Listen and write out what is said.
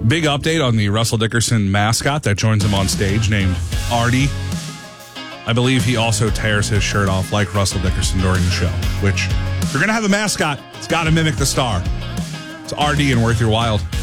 Big update on the Russell Dickerson mascot that joins him on stage named Artie. I believe he also tears his shirt off like Russell Dickerson during the show, which, if you're going to have a mascot, it's got to mimic the star. It's Artie and Worth Your Wild.